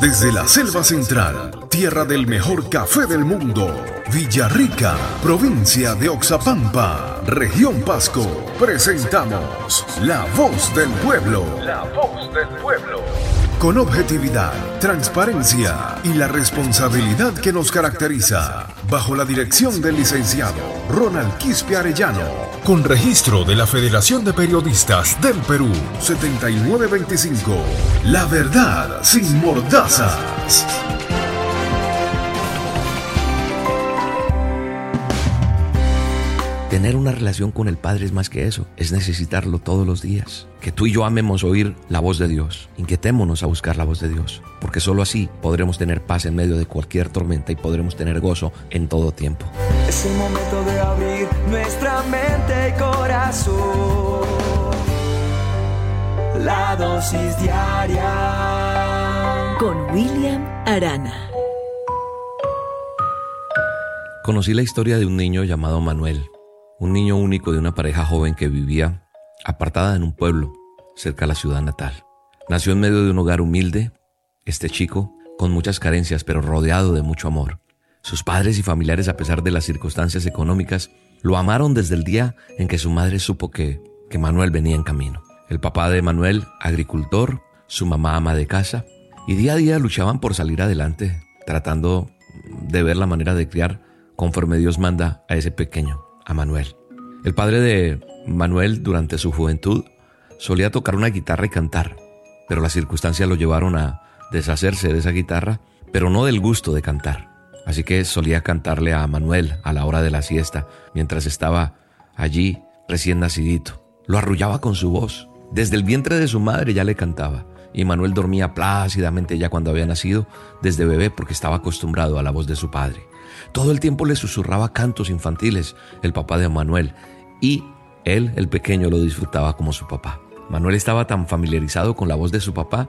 Desde la selva central, tierra del mejor café del mundo, Villarrica, provincia de Oxapampa, región Pasco, presentamos La Voz del Pueblo. La Voz del Pueblo. Con objetividad, transparencia y la responsabilidad que nos caracteriza, bajo la dirección del licenciado Ronald Quispe Arellano, con registro de la Federación de Periodistas del Perú, 7925, la verdad sin mordazas. Tener una relación con el Padre es más que eso, es necesitarlo todos los días. Que tú y yo amemos oír la voz de Dios, inquietémonos a buscar la voz de Dios, porque solo así podremos tener paz en medio de cualquier tormenta y podremos tener gozo en todo tiempo. Es el momento de abrir nuestra mente y corazón. La dosis diaria con William Arana. Conocí la historia de un niño llamado Manuel. Un niño único de una pareja joven que vivía apartada en un pueblo cerca de la ciudad natal. Nació en medio de un hogar humilde, este chico, con muchas carencias, pero rodeado de mucho amor. Sus padres y familiares, a pesar de las circunstancias económicas, lo amaron desde el día en que su madre supo que Manuel venía en camino. El papá de Manuel, agricultor, su mamá ama de casa, y día a día luchaban por salir adelante, tratando de ver la manera de criar conforme Dios manda a ese pequeño, a Manuel. El padre de Manuel, durante su juventud, solía tocar una guitarra y cantar, pero las circunstancias lo llevaron a deshacerse de esa guitarra, pero no del gusto de cantar. Así que solía cantarle a Manuel a la hora de la siesta, mientras estaba allí recién nacidito. Lo arrullaba con su voz. Desde el vientre de su madre ya le cantaba, y Manuel dormía plácidamente ya cuando había nacido, desde bebé, porque estaba acostumbrado a la voz de su padre. Todo el tiempo le susurraba cantos infantiles el papá de Manuel, y él, el pequeño, lo disfrutaba como su papá. Manuel estaba tan familiarizado con la voz de su papá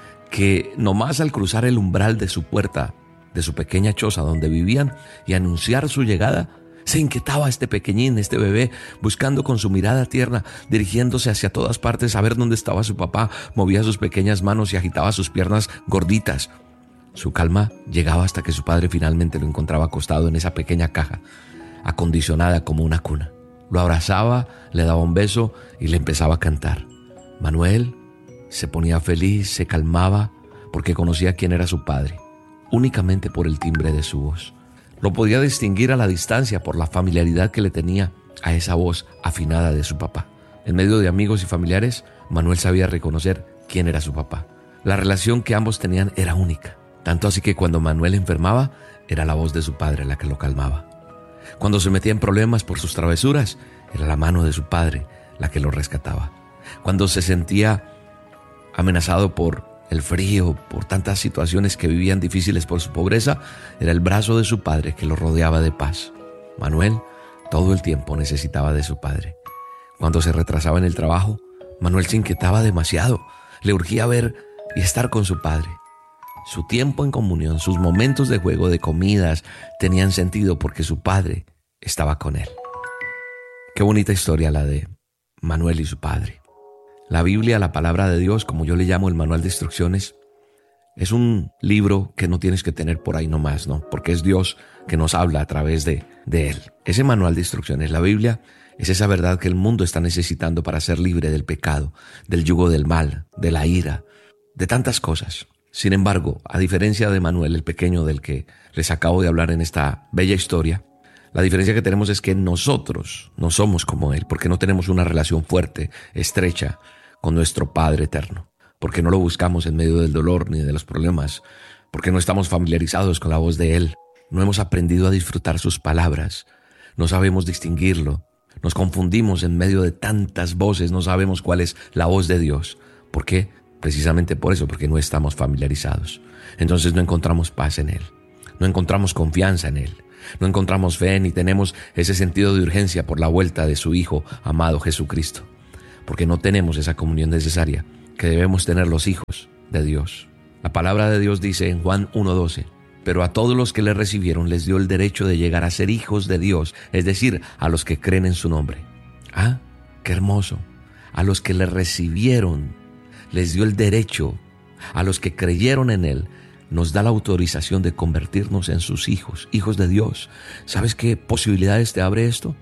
que nomás al cruzar el umbral de su puerta, de su pequeña choza donde vivían, y anunciar su llegada, se inquietaba este pequeñín, este bebé, buscando con su mirada tierna, dirigiéndose hacia todas partes a ver dónde estaba su papá. Movía sus pequeñas manos y agitaba sus piernas gorditas. Su calma llegaba hasta que su padre finalmente lo encontraba acostado en esa pequeña caja, acondicionada como una cuna. Lo abrazaba, le daba un beso y le empezaba a cantar. Manuel se ponía feliz, se calmaba, porque conocía quién era su padre, únicamente por el timbre de su voz. Lo podía distinguir a la distancia por la familiaridad que le tenía a esa voz afinada de su papá. En medio de amigos y familiares, Manuel sabía reconocer quién era su papá. La relación que ambos tenían era única. Tanto así que cuando Manuel enfermaba, era la voz de su padre la que lo calmaba. Cuando se metía en problemas por sus travesuras, era la mano de su padre la que lo rescataba. Cuando se sentía amenazado por el frío, por tantas situaciones que vivían difíciles por su pobreza, era el brazo de su padre que lo rodeaba de paz. Manuel todo el tiempo necesitaba de su padre. Cuando se retrasaba en el trabajo, Manuel se inquietaba demasiado. Le urgía ver y estar con su padre. Su tiempo en comunión, sus momentos de juego, de comidas, tenían sentido porque su padre estaba con él. Qué bonita historia la de Manuel y su padre. La Biblia, la palabra de Dios, como yo le llamo el manual de instrucciones, es un libro que no tienes que tener por ahí nomás, ¿no? Porque es Dios que nos habla a través de él. Ese manual de instrucciones, la Biblia, es esa verdad que el mundo está necesitando para ser libre del pecado, del yugo del mal, de la ira, de tantas cosas. Sin embargo, a diferencia de Manuel, el pequeño del que les acabo de hablar en esta bella historia, la diferencia que tenemos es que nosotros no somos como él, porque no tenemos una relación fuerte, estrecha con nuestro Padre eterno, porque no lo buscamos en medio del dolor ni de los problemas, porque no estamos familiarizados con la voz de él, no hemos aprendido a disfrutar sus palabras, no sabemos distinguirlo, nos confundimos en medio de tantas voces, no sabemos cuál es la voz de Dios. ¿Por qué? Precisamente por eso, porque no estamos familiarizados. Entonces no encontramos paz en él, no encontramos confianza en él, no encontramos fe ni tenemos ese sentido de urgencia por la vuelta de su Hijo amado Jesucristo, porque no tenemos esa comunión necesaria que debemos tener los hijos de Dios. La palabra de Dios dice en Juan 1:12, pero a todos los que le recibieron les dio el derecho de llegar a ser hijos de Dios, es decir, a los que creen en su nombre. ¡Ah, qué hermoso! A los que le recibieron les dio el derecho, a los que creyeron en él, nos da la autorización de convertirnos en sus hijos, hijos de Dios. ¿Sabes qué posibilidades te abre esto?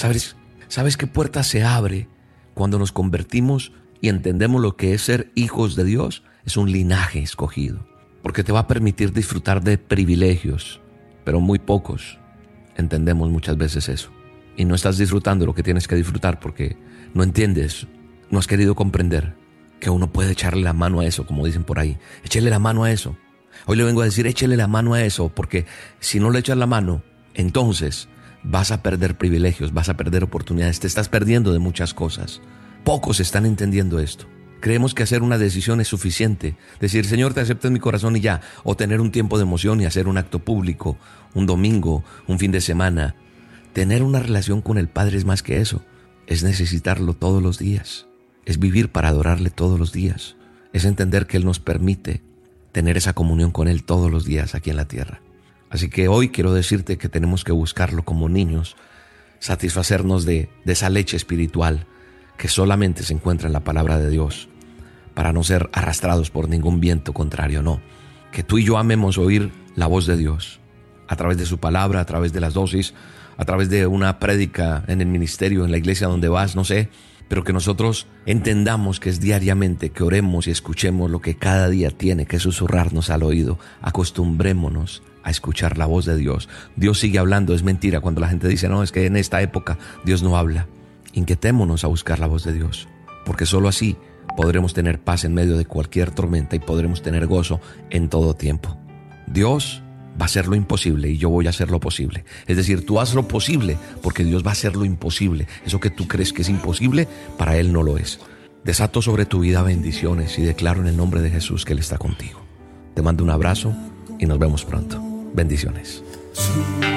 ¿Sabes qué puerta se abre cuando nos convertimos y entendemos lo que es ser hijos de Dios? Es un linaje escogido, porque te va a permitir disfrutar de privilegios, pero muy pocos entendemos muchas veces eso. Y no estás disfrutando lo que tienes que disfrutar porque no entiendes, no has querido comprender que uno puede echarle la mano a eso, como dicen por ahí. Échale la mano a eso. Hoy le vengo a decir, échale la mano a eso, porque si no le echas la mano, entonces vas a perder privilegios, vas a perder oportunidades, te estás perdiendo de muchas cosas. Pocos están entendiendo esto. Creemos que hacer una decisión es suficiente. Decir, Señor, te acepto en mi corazón y ya. O tener un tiempo de emoción y hacer un acto público, un domingo, un fin de semana. Tener una relación con el Padre es más que eso. Es necesitarlo todos los días. Es vivir para adorarle todos los días. Es entender que Él nos permite tener esa comunión con Él todos los días aquí en la tierra. Así que hoy quiero decirte que tenemos que buscarlo como niños, satisfacernos de esa leche espiritual que solamente se encuentra en la palabra de Dios, para no ser arrastrados por ningún viento contrario, no. Que tú y yo amemos oír la voz de Dios a través de su palabra, a través de las dosis, a través de una prédica en el ministerio, en la iglesia donde vas, no sé, pero que nosotros entendamos que es diariamente, que oremos y escuchemos lo que cada día tiene que susurrarnos al oído. Acostumbrémonos a escuchar la voz de Dios. Dios sigue hablando, es mentira cuando la gente dice, no, es que en esta época Dios no habla. Inquietémonos a buscar la voz de Dios, porque solo así podremos tener paz en medio de cualquier tormenta y podremos tener gozo en todo tiempo. Dios va a hacer lo imposible y yo voy a hacer lo posible. Es decir, tú haz lo posible porque Dios va a hacer lo imposible. Eso que tú crees que es imposible, para Él no lo es. Desato sobre tu vida bendiciones y declaro en el nombre de Jesús que Él está contigo. Te mando un abrazo y nos vemos pronto. Bendiciones.